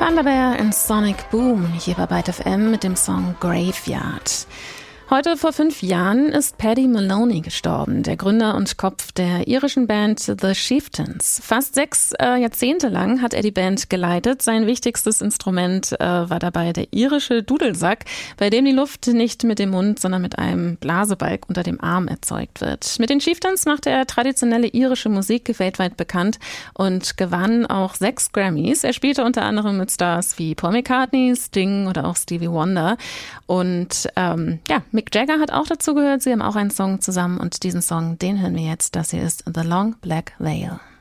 Panda Bear und Sonic Boom hier bei Byte FM mit dem Song Graveyard. Heute vor 5 Jahren ist Paddy Maloney gestorben, der Gründer und Kopf der irischen Band The Chieftains. Fast 6 Jahrzehnte lang hat er die Band geleitet. Sein wichtigstes Instrument war dabei der irische Dudelsack, bei dem die Luft nicht mit dem Mund, sondern mit einem Blasebalg unter dem Arm erzeugt wird. Mit den Chieftains machte er traditionelle irische Musik weltweit bekannt und gewann auch 6 Grammys. Er spielte unter anderem mit Stars wie Paul McCartney, Sting oder auch Stevie Wonder. Und Mick Jagger hat auch dazu gehört. Sie haben auch einen Song zusammen und diesen Song, den hören wir jetzt. Das hier ist The Long Black Veil.